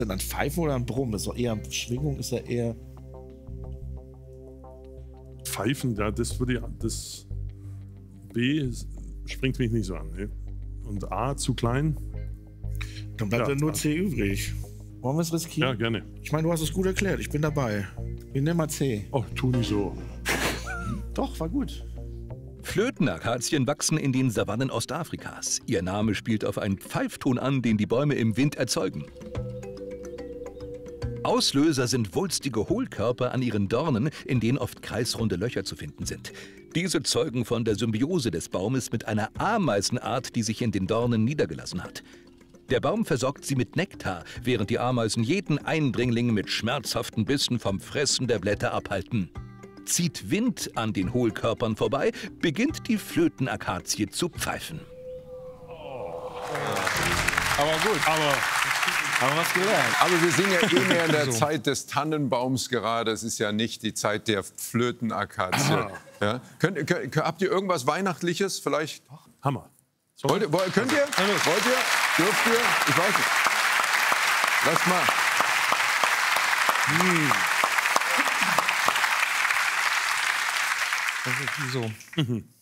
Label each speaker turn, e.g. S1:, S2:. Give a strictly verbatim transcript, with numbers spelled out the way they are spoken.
S1: Dann Pfeifen oder ein Brummen? Das ist doch eher Schwingung, ist ja eher.
S2: Pfeifen, ja, das würde ja, das B springt mich nicht so an. Ne? Und A zu klein.
S1: Dann bleibt
S2: ja,
S1: ja nur
S2: A.
S1: C übrig. Wollen wir es riskieren?
S2: Ja, gerne.
S1: Ich meine, du hast es gut erklärt. Ich bin dabei. Wir nehmen mal C.
S2: Oh, tu nicht so.
S1: Doch, war gut.
S3: Flötenakazien wachsen in den Savannen Ostafrikas. Ihr Name spielt auf einen Pfeifton an, den die Bäume im Wind erzeugen. Auslöser sind wulstige Hohlkörper an ihren Dornen, in denen oft kreisrunde Löcher zu finden sind. Diese zeugen von der Symbiose des Baumes mit einer Ameisenart, die sich in den Dornen niedergelassen hat. Der Baum versorgt sie mit Nektar, während die Ameisen jeden Eindringling mit schmerzhaften Bissen vom Fressen der Blätter abhalten. Zieht Wind an den Hohlkörpern vorbei, beginnt die Flötenakazie zu pfeifen.
S1: Aber gut.
S2: Aber
S1: Haben wir was gelernt.
S4: Aber wir sind ja eh mehr in der Zeit des Tannenbaums gerade. Es ist ja nicht die Zeit der Flötenakazie.
S2: Ah.
S4: Ja? Könnt, könnt, habt ihr irgendwas Weihnachtliches vielleicht?
S2: Hammer. So.
S4: Wollt, ihr- wollt, könnt ihr?
S2: Ja, los.
S4: Wollt ihr? Dürft ihr? Ich weiß nicht. Lass mal.
S5: Also, so.